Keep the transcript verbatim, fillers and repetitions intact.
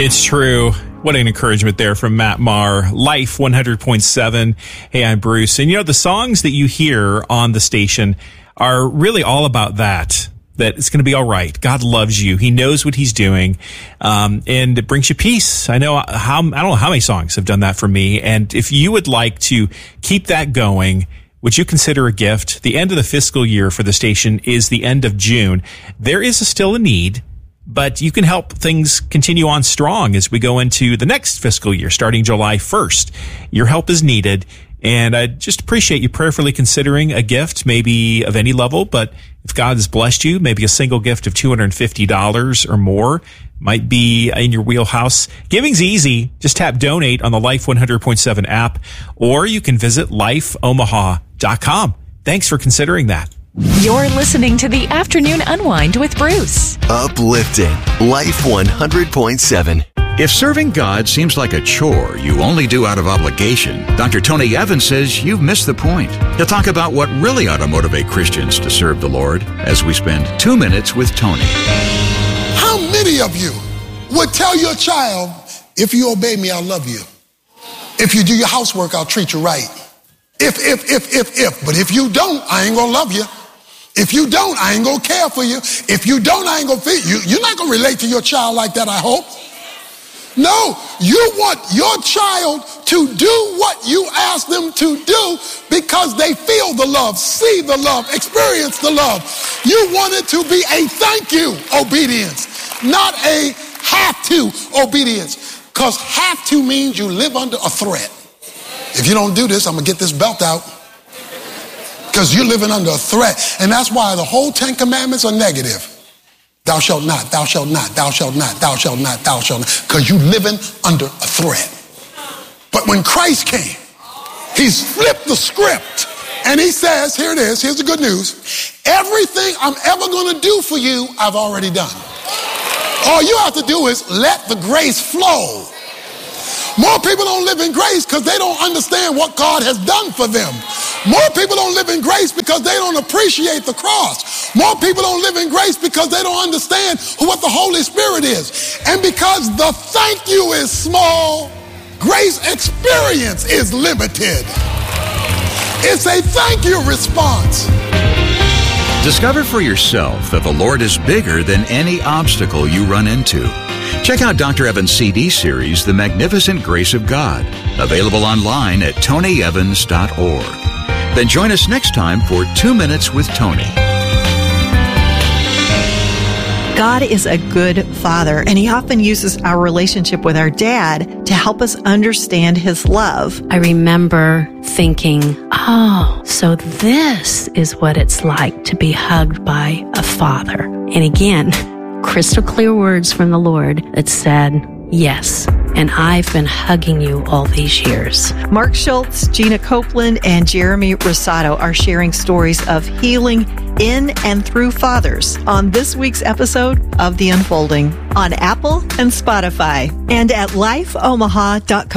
It's true. What an encouragement there from Matt Maher. Life one hundred point seven. Hey, I'm Bruce. And you know, the songs that you hear on the station are really all about that. That it's going to be all right. God loves you. He knows what he's doing. Um, and it brings you peace. I know how, I don't know how many songs have done that for me. And if you would like to keep that going, would you consider a gift? The end of the fiscal year for the station is the end of June. There is a, still a need, but you can help things continue on strong as we go into the next fiscal year, starting July first. Your help is needed. And I just appreciate you prayerfully considering a gift, maybe of any level, but if God has blessed you, maybe a single gift of two hundred fifty dollars or more might be in your wheelhouse. Giving's easy. Just tap donate on the Life one hundred point seven app, or you can visit life omaha dot com. Thanks for considering that. You're listening to the Afternoon Unwind with Bruce. Uplifting Life one hundred point seven. If serving God seems like a chore you only do out of obligation, Doctor Tony Evans says you've missed the point. He'll talk about what really ought to motivate Christians to serve the Lord as we spend two minutes with Tony. How many of you would tell your child, if you obey me, I'll love you. If you do your housework, I'll treat you right. If, if, if, if, if. But if you don't, I ain't gonna love you. If you don't, I ain't gonna care for you. If you don't, I ain't gonna feed you. You're not gonna relate to your child like that, I hope. No, you want your child to do what you ask them to do because they feel the love, see the love, experience the love. You want it to be a thank you obedience, not a have to obedience, because have to means you live under a threat. If you don't do this, I'm going to get this belt out, because you're living under a threat. And that's why the whole Ten Commandments are negative. Thou shalt not, thou shalt not, thou shalt not, thou shalt not, thou shalt not, because you're living under a threat. But when Christ came, he's flipped the script and he says, here it is, here's the good news. Everything I'm ever going to do for you, I've already done. All you have to do is let the grace flow. More people don't live in grace because they don't understand what God has done for them. More people don't live in grace because they don't appreciate the cross. More people don't live in grace because they don't understand what the Holy Spirit is. And because the thank you is small, grace experience is limited. It's a thank you response. Discover for yourself that the Lord is bigger than any obstacle you run into. Check out Doctor Evans' C D series, The Magnificent Grace of God, available online at tony evans dot org. Then join us next time for Two Minutes with Tony. God is a good father, and he often uses our relationship with our dad to help us understand his love. I remember thinking, oh, so this is what it's like to be hugged by a father. And again, crystal clear words from the Lord that said, yes, and I've been hugging you all these years. Mark Schultz, Gina Copeland, and Jeremy Rosado are sharing stories of healing in and through fathers on this week's episode of The Unfolding on Apple and Spotify and at life omaha dot com.